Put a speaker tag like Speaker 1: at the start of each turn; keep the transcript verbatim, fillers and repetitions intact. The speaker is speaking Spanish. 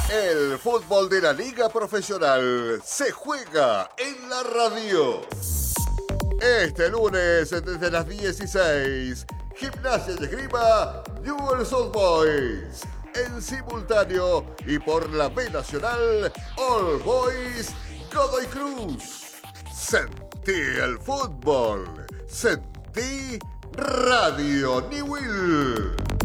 Speaker 1: El fútbol de la liga profesional se juega en la radio. Este lunes desde las dieciséis, Gimnasia y Esgrima Newell's Old Boys. En simultáneo y por la B Nacional, All Boys Godoy Cruz. Sentí el fútbol. Sentí Radio Newell.